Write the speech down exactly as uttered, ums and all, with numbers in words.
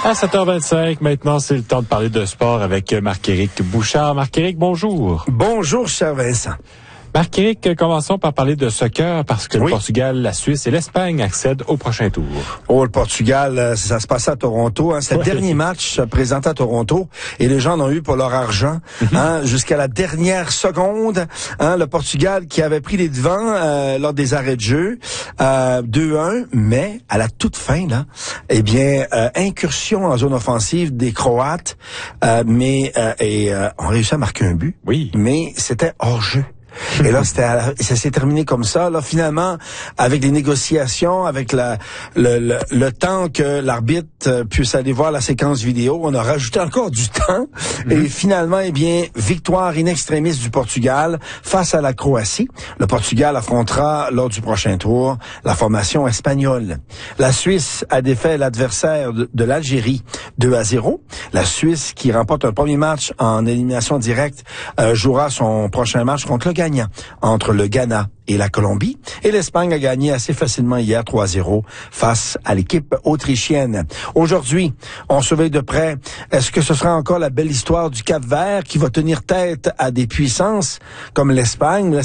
À sept heures vingt-cinq, maintenant, c'est le temps de parler de sport avec Marc-Éric Bouchard. Marc-Éric, bonjour. Bonjour, cher Vincent. Marc-Éric, commençons par parler de soccer parce que oui. le Portugal, la Suisse et l'Espagne accèdent au prochain tour. Oh, le Portugal, ça se passait à Toronto. Hein. C'est oui. le dernier match présenté à Toronto et les gens en ont eu pour leur argent hein, jusqu'à la dernière seconde. Hein, le Portugal qui avait pris les devants euh, lors des arrêts de jeu, euh, deux un, mais à la toute fin, là, eh bien, euh, incursion en zone offensive des Croates, euh, mais euh, et euh, on réussit à marquer un but. Oui. Mais c'était hors jeu. Et là, c'était, à la, ça s'est terminé comme ça. Là, finalement, avec les négociations, avec la, le, le, le temps que l'arbitre puisse aller voir la séquence vidéo, on a rajouté encore du temps. Mm-hmm. Et finalement, eh bien, victoire in extremis du Portugal face à la Croatie. Le Portugal affrontera lors du prochain tour la formation espagnole. La Suisse a défait l'adversaire de, de l'Algérie deux à zéro. La Suisse, qui remporte un premier match en élimination directe, euh, jouera son prochain match contre le Ghana. Entre le Ghana et la Colombie. Et l'Espagne a gagné assez facilement hier trois à zéro face à l'équipe autrichienne. Aujourd'hui, on surveille de près, est-ce que ce sera encore la belle histoire du Cap-Vert qui va tenir tête à des puissances comme l'Espagne?